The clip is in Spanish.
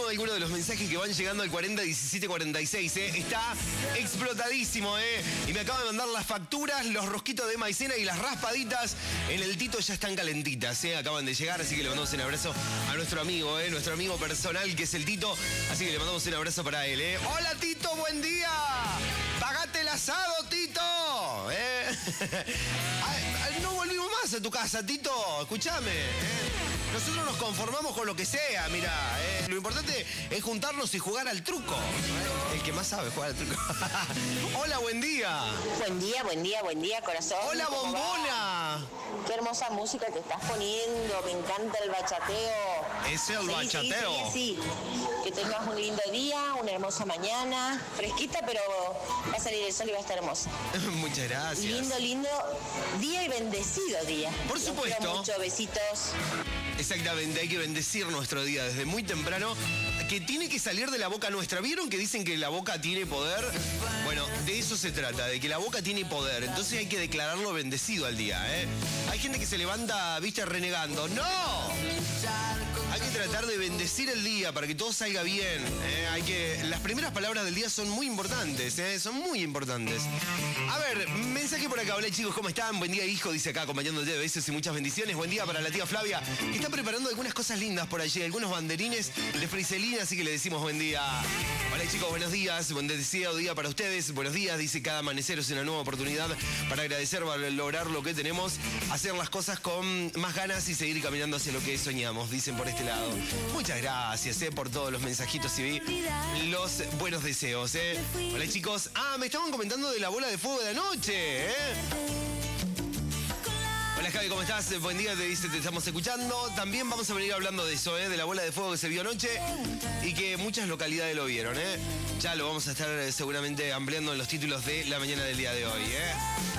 algunos de los mensajes que van llegando al 40 17 46, Está explotadísimo, Y me acaban de mandar las facturas, los rosquitos de maicena y las raspaditas en el Tito ya están calentitas, Acaban de llegar, así que le mandamos un abrazo a nuestro amigo, nuestro amigo personal que es el Tito. Así que le mandamos un abrazo para él, ¡Hola, Tito! ¡Buen día! ¡Pagate el asado, Tito! No volvimos más a tu casa, Tito. Escúchame, Nosotros nos conformamos con lo que sea, mira. Lo importante es juntarnos y jugar al truco. El que más sabe jugar al truco. Hola, buen día. Buen día, corazón. Hola, bombona. Qué hermosa música que estás poniendo, me encanta el bachateo. Es el bachateo. Sí. Que tengas un lindo día, una hermosa mañana, fresquita, pero va a salir el sol y va a estar hermosa. Muchas gracias. Lindo día y bendecido día. Por supuesto. Los quiero mucho, besitos. Exactamente, hay que bendecir nuestro día desde muy temprano, que tiene que salir de la boca nuestra. ¿Vieron que dicen que la boca tiene poder? Bueno, de eso se trata, de que la boca tiene poder. Entonces hay que declararlo bendecido al día, Hay gente que se levanta, viste, renegando. ¡No! Hay que tratar de bendecir el día para que todo salga bien. Las primeras palabras del día son muy importantes, son muy importantes. A ver, mensaje por acá. Hola, chicos, ¿cómo están? Buen día, hijo, dice acá, acompañándote de besos y muchas bendiciones. Buen día para la tía Flavia, que está preparando algunas cosas lindas por allí, algunos banderines de friselina, así que le decimos buen día. Hola, chicos, buenos días, buen deseado día para ustedes. Buenos días, dice, cada amanecer es una nueva oportunidad para agradecer, para lograr lo que tenemos, hacer las cosas con más ganas y seguir caminando hacia lo que soñamos, dicen por este lado. Muchas gracias, por todos los mensajitos y los buenos deseos, Hola, chicos. Me estaban comentando de la bola de fuego de anoche, Hola, Javi, ¿cómo estás? Buen día, te dice, te estamos escuchando. También vamos a venir hablando de eso, de la bola de fuego que se vio anoche y que muchas localidades lo vieron, Ya lo vamos a estar seguramente ampliando en los títulos de la mañana del día de hoy,